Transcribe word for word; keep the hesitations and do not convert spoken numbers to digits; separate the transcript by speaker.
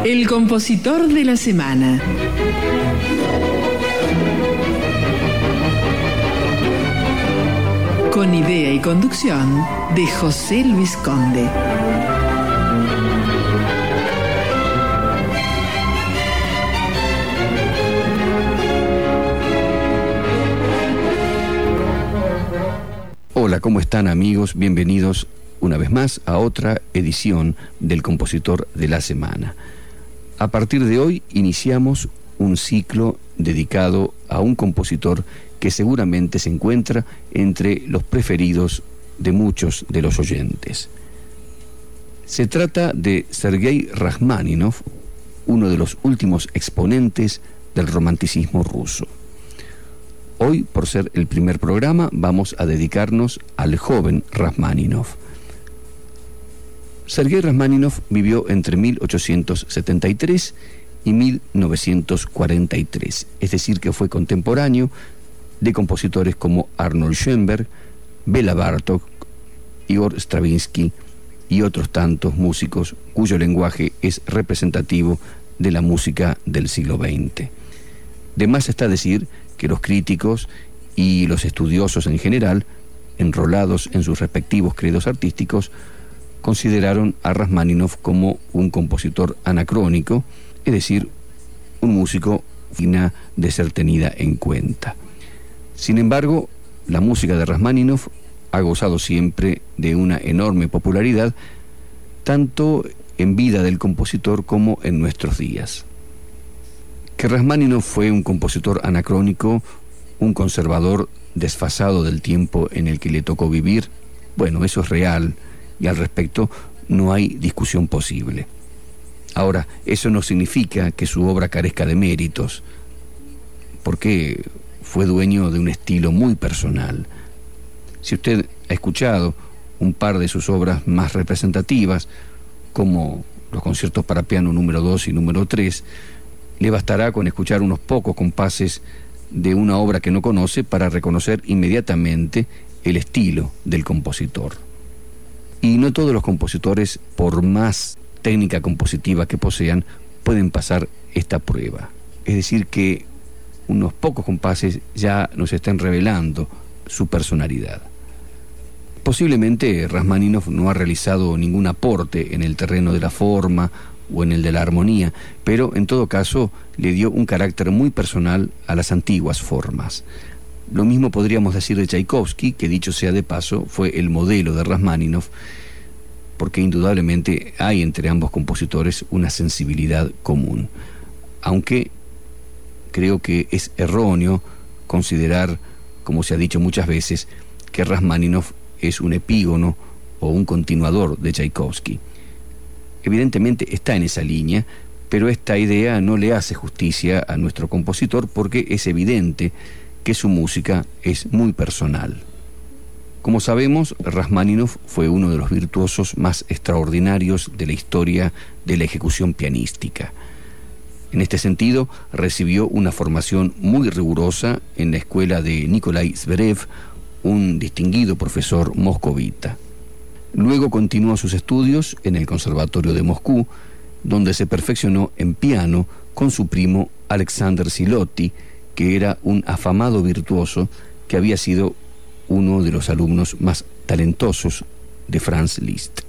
Speaker 1: El compositor de la semana. Con idea y conducción de José Luis Conde.
Speaker 2: Hola, ¿cómo están, amigos? Bienvenidos una vez más a otra edición del Compositor de la Semana. A partir de hoy iniciamos un ciclo dedicado a un compositor que seguramente se encuentra entre los preferidos de muchos de los oyentes. Se trata de Sergei Rajmáninov, uno de los últimos exponentes del romanticismo ruso. Hoy, por ser el primer programa, vamos a dedicarnos al joven Rajmáninov. Sergei Rajmáninov vivió entre mil ochocientos setenta y tres y mil novecientos cuarenta y tres, es decir, que fue contemporáneo de compositores como Arnold Schoenberg, Bela Bartók, Igor Stravinsky y otros tantos músicos cuyo lenguaje es representativo de la música del siglo veinte. De más está decir que los críticos y los estudiosos en general, enrolados en sus respectivos credos artísticos, consideraron a Rajmáninov como un compositor anacrónico, es decir, un músico digno de ser tenida en cuenta. Sin embargo, la música de Rajmáninov ha gozado siempre de una enorme popularidad, tanto en vida del compositor como en nuestros días. Que Rajmáninov fue un compositor anacrónico, un conservador desfasado del tiempo en el que le tocó vivir, bueno, eso es real, y al respecto no hay discusión posible. Ahora, eso no significa que su obra carezca de méritos, porque fue dueño de un estilo muy personal. Si usted ha escuchado un par de sus obras más representativas, como los conciertos para piano número dos y número tres, le bastará con escuchar unos pocos compases de una obra que no conoce para reconocer inmediatamente el estilo del compositor. Y no todos los compositores, por más técnica compositiva que posean, pueden pasar esta prueba. Es decir, que unos pocos compases ya nos están revelando su personalidad. Posiblemente Rajmáninov no ha realizado ningún aporte en el terreno de la forma o en el de la armonía, pero en todo caso le dio un carácter muy personal a las antiguas formas. Lo mismo podríamos decir de Tchaikovsky, que dicho sea de paso, fue el modelo de Rajmáninov, porque indudablemente hay entre ambos compositores una sensibilidad común. Aunque creo que es erróneo considerar, como se ha dicho muchas veces, que Rajmáninov es un epígono o un continuador de Tchaikovsky. Evidentemente está en esa línea, pero esta idea no le hace justicia a nuestro compositor porque es evidente que su música es muy personal. Como sabemos, Rajmáninov fue uno de los virtuosos más extraordinarios de la historia de la ejecución pianística. En este sentido, recibió una formación muy rigurosa en la escuela de Nikolai Zverev, un distinguido profesor moscovita. Luego continuó sus estudios en el Conservatorio de Moscú, donde se perfeccionó en piano con su primo Alexander Silotti, que era un afamado virtuoso que había sido uno de los alumnos más talentosos de Franz Liszt.